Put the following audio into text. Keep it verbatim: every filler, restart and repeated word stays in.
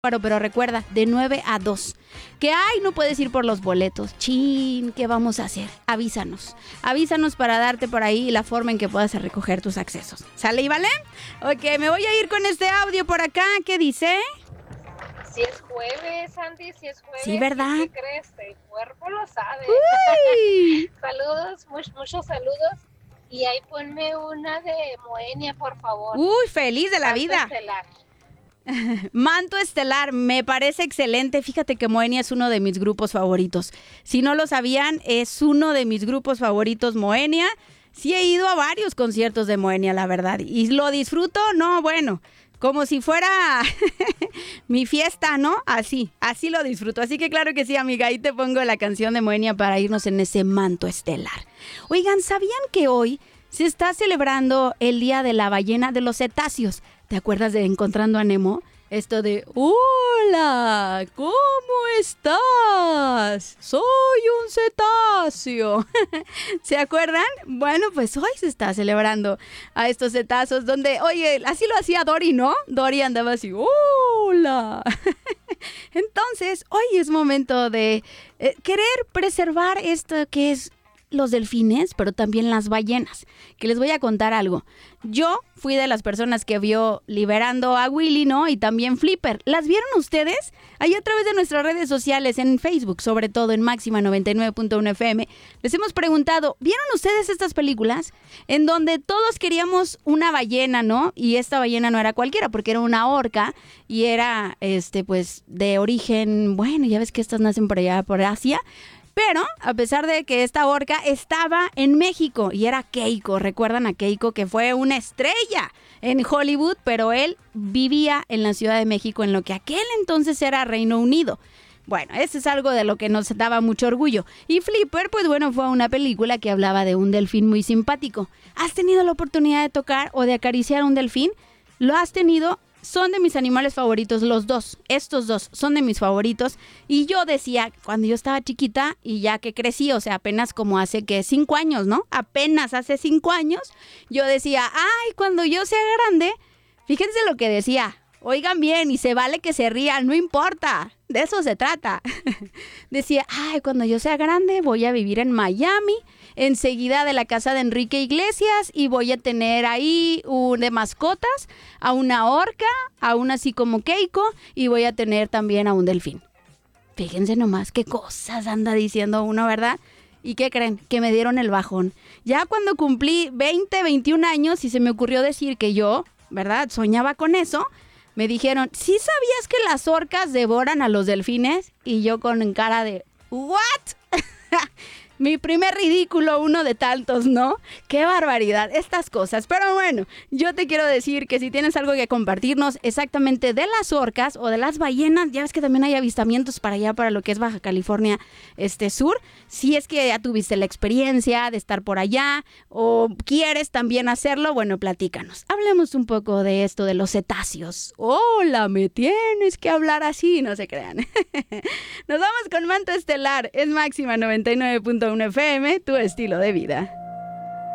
Pero recuerda, de nueve a dos. Que ay, no puedes ir por los boletos. Chin, ¿qué vamos a hacer? Avísanos. Avísanos para darte por ahí la forma en que puedas recoger tus accesos. ¿Sale y vale? Ok, me voy a ir con este audio por acá. ¿Qué dice? Si es jueves, Andy, si es jueves. Sí, ¿verdad? ¿Qué crees? El cuerpo lo sabe. Uy. Saludos, muchos, muchos saludos. Y ahí ponme una de Moenia, por favor. Uy, feliz de la Manto vida. Estelar. Manto Estelar, me parece excelente. Fíjate que Moenia es uno de mis grupos favoritos. Si no lo sabían, es uno de mis grupos favoritos, Moenia. Sí he ido a varios conciertos de Moenia, la verdad. Y lo disfruto, no, bueno, como si fuera mi fiesta, ¿no? Así, así lo disfruto. Así que claro que sí, amiga, ahí te pongo la canción de Moenia para irnos en ese Manto Estelar. Oigan, ¿sabían que hoy se está celebrando el Día de la Ballena de los Cetáceos? ¿Te acuerdas de Encontrando a Nemo? Esto de, hola, ¿cómo estás? Soy un cetáceo. ¿Se acuerdan? Bueno, pues hoy se está celebrando a estos cetáceos donde, oye, así lo hacía Dory, ¿no? Dory andaba así, hola. Entonces, hoy es momento de eh, querer preservar esto que es los delfines, pero también las ballenas. Que les voy a contar algo. Yo fui de las personas que vio Liberando a Willy, ¿no? Y también Flipper. ¿Las vieron ustedes? Ahí a través de nuestras redes sociales, en Facebook, sobre todo en Máxima noventa y nueve punto uno F M, les hemos preguntado, ¿vieron ustedes estas películas? En donde todos queríamos una ballena, ¿no? Y esta ballena no era cualquiera, porque era una orca y era, este, pues, de origen, bueno, ya ves que estas nacen por allá, por Asia. Pero, a pesar de que esta orca estaba en México y era Keiko, ¿recuerdan a Keiko? Que fue una estrella en Hollywood, pero él vivía en la Ciudad de México, en lo que aquel entonces era Reino Unido. Bueno, eso es algo de lo que nos daba mucho orgullo. Y Flipper, pues bueno, fue una película que hablaba de un delfín muy simpático. ¿Has tenido la oportunidad de tocar o de acariciar un delfín? ¿Lo has tenido? Son de mis animales favoritos, los dos, estos dos son de mis favoritos. Y yo decía, cuando yo estaba chiquita y ya que crecí, o sea, apenas como hace que cinco años, ¿no? Apenas hace cinco años, yo decía, ay, cuando yo sea grande, fíjense lo que decía, oigan bien y se vale que se rían, no importa, de eso se trata. Decía, ay, cuando yo sea grande voy a vivir en Miami, enseguida de la casa de Enrique Iglesias, y voy a tener ahí un, de mascotas a una orca, a una así como Keiko, y voy a tener también a un delfín. Fíjense nomás qué cosas anda diciendo uno, ¿verdad? ¿Y qué creen? Que me dieron el bajón. Ya cuando cumplí veinte, veintiún años y se me ocurrió decir que yo, ¿verdad?, soñaba con eso, me dijeron, ¿sí sabías que las orcas devoran a los delfines? Y yo con cara de, ¿what? Mi primer ridículo, uno de tantos, ¿no? ¡Qué barbaridad! Estas cosas. Pero bueno, yo te quiero decir que si tienes algo que compartirnos exactamente de las orcas o de las ballenas, ya ves que también hay avistamientos para allá, para lo que es Baja California este Sur. Si es que ya tuviste la experiencia de estar por allá o quieres también hacerlo, bueno, platícanos. Hablemos un poco de esto de los cetáceos. ¡Hola! Me tienes que hablar así, no se crean. Nos vamos con Manto Estelar. Es Máxima noventa y nueve punto uno F M, tu estilo de vida.